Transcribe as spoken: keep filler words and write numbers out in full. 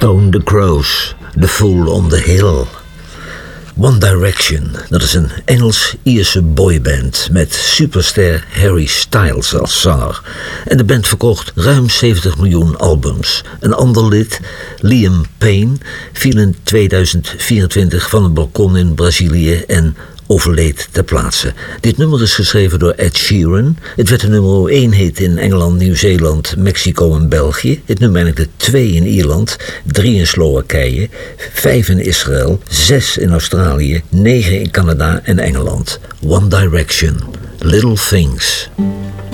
Stone the Crows, The Fool on the Hill. One Direction, dat is een Engels-Ierse boyband met superster Harry Styles als zanger. En de band verkocht ruim zeventig miljoen albums. Een ander lid, Liam Payne, viel in tweeduizend vierentwintig van een balkon in Brazilië en overleed ter plaatse. Dit nummer is geschreven door Ed Sheeran. Het werd de nummer één hit in Engeland, Nieuw-Zeeland, Mexico en België. Het nummer eindigde twee in Ierland, drie in Slowakije, vijf in Israël, zes in Australië, negen in Canada en Engeland. One Direction, Little Things.